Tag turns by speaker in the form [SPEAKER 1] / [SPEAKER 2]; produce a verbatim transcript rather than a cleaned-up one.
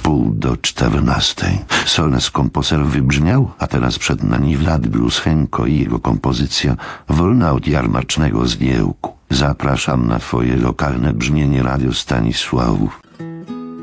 [SPEAKER 1] wpół do czternastej. Solnes komposer wybrzmiał, a teraz przed nami Vlad Blushenko i jego kompozycja wolna od jarmarcznego zgiełku. Zapraszam na twoje lokalne brzmienie Radio Stanisławów.